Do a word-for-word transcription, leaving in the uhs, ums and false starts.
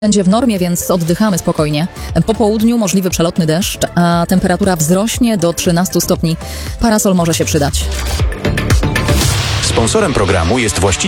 Będzie w normie, więc oddychamy spokojnie. Po południu możliwy przelotny deszcz, a temperatura wzrośnie do trzynastu stopni. Parasol może się przydać. Sponsorem programu jest właściciel